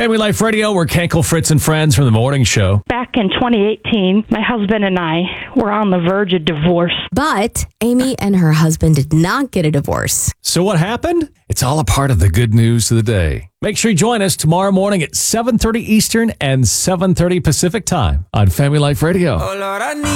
Family Life Radio, we're Kenkel, Fritz, and Friends from the morning show. Back in 2018, my husband and I were on the verge of divorce. But Amy and her husband did not get a divorce. So what happened? It's all a part of the good news of the day. Make sure you join us tomorrow morning at 7:30 Eastern and 7:30 Pacific time on Family Life Radio.